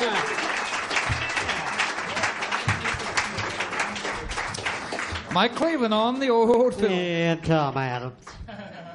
Mike Cleveland on the old film. And Tom Adams.